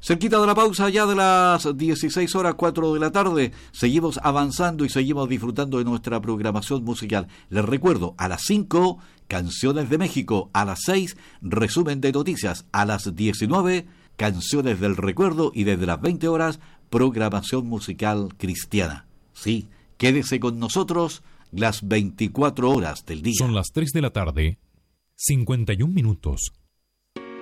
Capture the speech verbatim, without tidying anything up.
Cerquita de la pausa, ya de las dieciséis horas cuatro de la tarde, seguimos avanzando y seguimos disfrutando de nuestra programación musical. Les recuerdo, a las cinco, Canciones de México; a las seis, resumen de noticias; a las diecinueve, Canciones del Recuerdo; y desde las veinte horas, programación musical cristiana. Sí, quédese con nosotros las veinticuatro horas del día. Son las tres de la tarde, cincuenta y un minutos.